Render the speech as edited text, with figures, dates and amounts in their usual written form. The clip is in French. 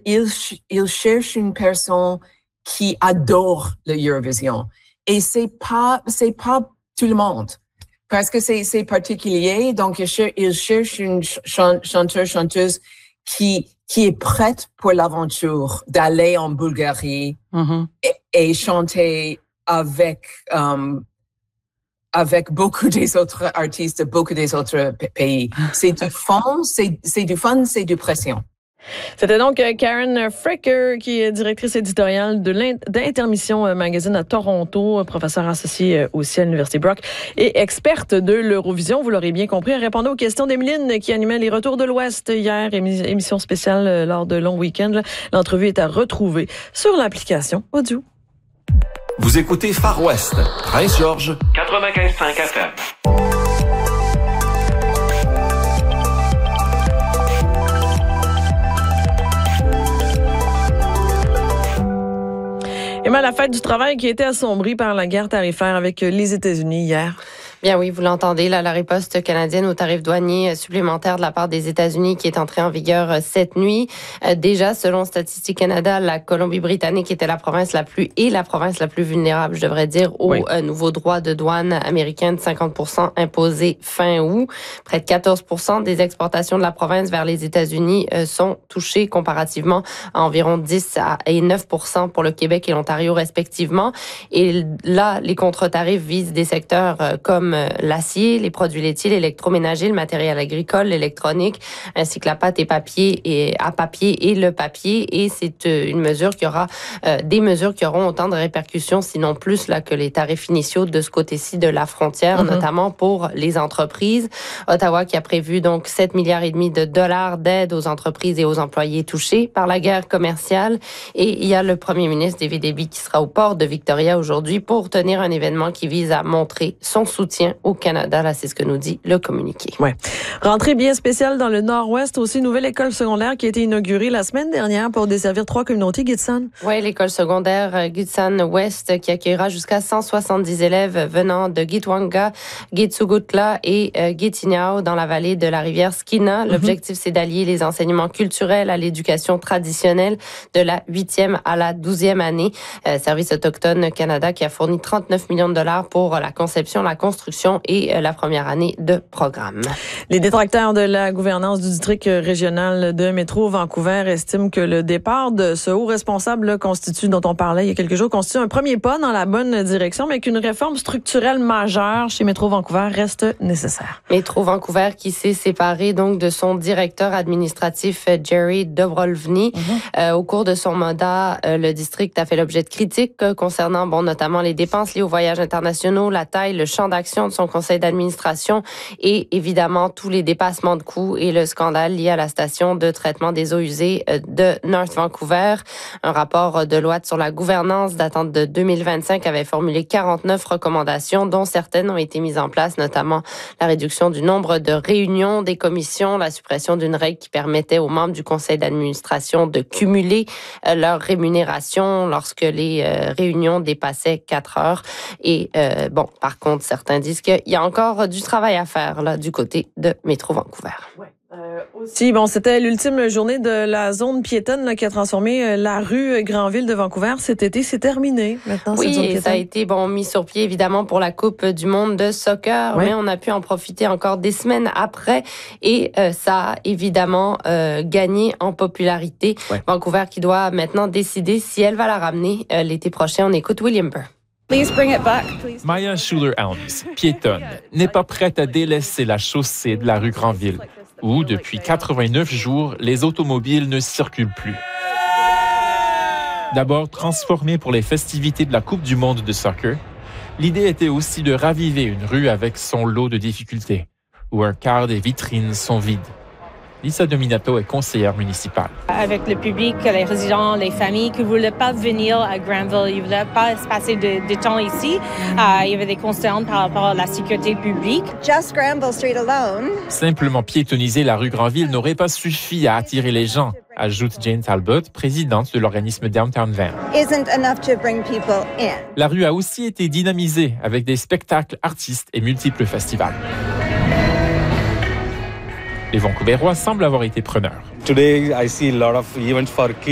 il cherche une personne qui adore le Eurovision. Et c'est pas tout le monde. Parce que c'est particulier. Donc, il cherche une chanteuse qui est prête pour l'aventure d'aller en Bulgarie et chanter avec beaucoup des autres artistes de beaucoup des autres pays. C'est du fun, c'est du pression. C'était donc Karen Fricker, qui est directrice éditoriale d'Intermission Magazine à Toronto, professeure associée aussi à l'Université Brock et experte de l'Eurovision. Vous l'aurez bien compris, en répondant aux questions d'Emeline, qui animait les Retours de l'Ouest hier, émission spéciale lors de long week-end. L'entrevue est à retrouver sur l'application audio. Vous écoutez Far West, Prince George, 95.5 FM. Emma, la fête du travail qui a été assombrie par la guerre tarifaire avec les États-Unis hier. Bien oui, vous l'entendez, là, la riposte canadienne aux tarifs douaniers supplémentaires de la part des États-Unis qui est entrée en vigueur cette nuit. Déjà, selon Statistique Canada, la Colombie-Britannique était la province la plus vulnérable, je devrais dire, au nouveau droit de douane américain de 50% imposé fin août. Près de 14% des exportations de la province vers les États-Unis sont touchées comparativement à environ 10 et 9% pour le Québec et l'Ontario respectivement. Et là, les contre-tarifs visent des secteurs comme l'acier, les produits laitiers, l'électroménager, le matériel agricole, l'électronique, ainsi que la pâte à papier et le papier. Et c'est une mesure qui aura des mesures qui auront autant de répercussions, sinon plus là que les tarifs initiaux de ce côté-ci de la frontière, notamment pour les entreprises. Ottawa qui a prévu donc 7,5 milliards de dollars d'aide aux entreprises et aux employés touchés par la guerre commerciale. Et il y a le premier ministre David Eby qui sera au port de Victoria aujourd'hui pour tenir un événement qui vise à montrer son soutien au Canada. Là, c'est ce que nous dit le communiqué. Ouais. Rentrée bien spéciale dans le Nord-Ouest. Aussi, nouvelle école secondaire qui a été inaugurée la semaine dernière pour desservir 3 communautés, Gitsan. Oui, l'école secondaire Gitsan Ouest qui accueillera jusqu'à 170 élèves venant de Gitwanga, Gitsugutla et Gitineau dans la vallée de la rivière Skeena. L'objectif, c'est d'allier les enseignements culturels à l'éducation traditionnelle de la 8e à la 12e année. Service autochtone Canada qui a fourni 39 millions de dollars pour la conception, la construction et la première année de programme. Les détracteurs de la gouvernance du district régional de métro Vancouver estiment que le départ de ce haut responsable dont on parlait il y a quelques jours constitue un premier pas dans la bonne direction, mais qu'une réforme structurelle majeure chez Métro Vancouver reste nécessaire. Métro Vancouver qui s'est séparé donc de son directeur administratif Jerry Dobrolvny. Au cours de son mandat, le district a fait l'objet de critiques concernant notamment les dépenses liées aux voyages internationaux, la taille, le champ d'action de son conseil d'administration et évidemment tous les dépassements de coûts et le scandale lié à la station de traitement des eaux usées de North Vancouver. Un rapport de loi sur la gouvernance datant de 2025 avait formulé 49 recommandations dont certaines ont été mises en place, notamment la réduction du nombre de réunions des commissions, la suppression d'une règle qui permettait aux membres du conseil d'administration de cumuler leur rémunération lorsque les réunions dépassaient 4 heures. Et par contre, certains disent qu'il y a encore du travail à faire là du côté de Métro Vancouver. Ouais. Aussi, c'était l'ultime journée de la zone piétonne là, qui a transformé la rue Granville de Vancouver cet été. C'est terminé maintenant. Oui, cette zone piétonne. Ça a été mis sur pied évidemment pour la Coupe du monde de soccer, mais on a pu en profiter encore des semaines après et ça a évidemment gagné en popularité. Ouais. Vancouver qui doit maintenant décider si elle va la ramener l'été prochain. On écoute William Burr. Please bring it back, please. Maya Schuler-Helms, piétonne, n'est pas prête à délaisser la chaussée de la rue Granville, où, depuis 89 jours, les automobiles ne circulent plus. D'abord transformée pour les festivités de la Coupe du monde de soccer, l'idée était aussi de raviver une rue avec son lot de difficultés, où un quart des vitrines sont vides. Lisa Dominato est conseillère municipale. Avec le public, les résidents, les familles qui ne voulaient pas venir à Granville, ils ne voulaient pas passer de temps ici. Il y avait des concerns par rapport à la sécurité publique. Just Granville Street alone. Simplement piétonniser la rue Granville n'aurait pas suffi à attirer les gens, ajoute Jane Talbot, présidente de l'organisme Downtown Van. Isn't enough to bring people in. La rue a aussi été dynamisée avec des spectacles, artistes et multiples festivals. Les Vancouverois semblent avoir été preneurs. Today, I see a lot of events for kids.